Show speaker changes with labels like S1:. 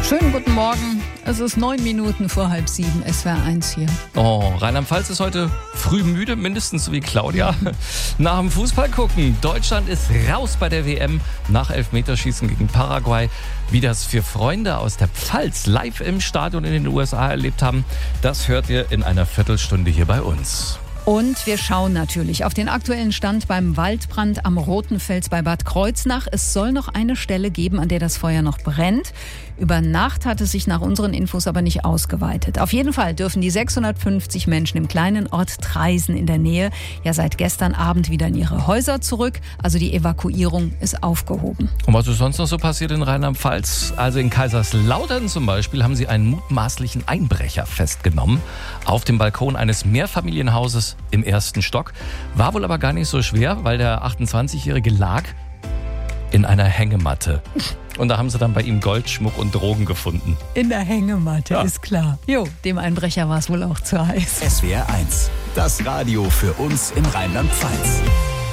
S1: Schönen guten Morgen. Es ist 9 Minuten vor 6:30. SWR 1 hier.
S2: Oh, Rheinland-Pfalz ist heute früh müde, mindestens so wie Claudia. Nach dem Fußball gucken. Deutschland ist raus bei der WM nach Elfmeterschießen gegen Paraguay. Wie das für Freunde aus der Pfalz live im Stadion in den USA erlebt haben, das hört ihr in einer Viertelstunde hier bei uns.
S1: Und wir schauen natürlich auf den aktuellen Stand beim Waldbrand am Roten Fels bei Bad Kreuznach. Es soll noch eine Stelle geben, an der das Feuer noch brennt. Über Nacht hat es sich nach unseren Infos aber nicht ausgeweitet. Auf jeden Fall dürfen die 650 Menschen im kleinen Ort Traisen in der Nähe ja seit gestern Abend wieder in ihre Häuser zurück. Also die Evakuierung ist aufgehoben.
S2: Und was ist sonst noch so passiert in Rheinland-Pfalz? Also in Kaiserslautern zum Beispiel haben sie einen mutmaßlichen Einbrecher festgenommen. Auf dem Balkon eines Mehrfamilienhauses im 1. Stock. War wohl aber gar nicht so schwer, weil der 28-Jährige lag in einer Hängematte. Und da haben sie dann bei ihm Goldschmuck und Drogen gefunden.
S1: In der Hängematte,
S2: ja.
S1: Ist klar. Jo, dem Einbrecher war es wohl auch zu heiß.
S3: SWR 1, das Radio für uns in Rheinland-Pfalz.